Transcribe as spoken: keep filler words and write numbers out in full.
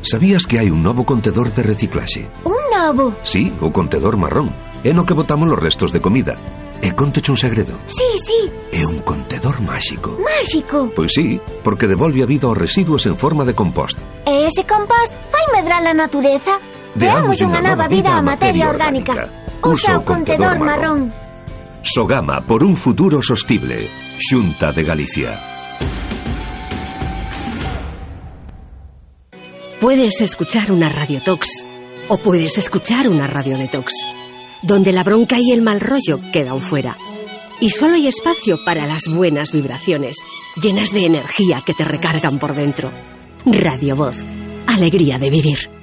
Sabías que hai un novo contedor de reciclaxe? Un novo? Sí, o contedor marrón. É no que botamos os restos de comida. E conteche un segredo. Sí, sí. É un contedor máxico. Máxico? Pois sí, porque devolve a vida aos residuos en forma de compost. E ese compost vai medrar a natureza? Deamos unha nova vida á materia orgánica. Usa o contedor marrón. Sogama por un futuro sostible. Xunta de Galicia. Puedes escuchar una radiotox o puedes escuchar una radiodetox, donde la bronca y el mal rollo quedan fuera. Y solo hay espacio para las buenas vibraciones, llenas de energía que te recargan por dentro. Radio Voz. Alegría de vivir.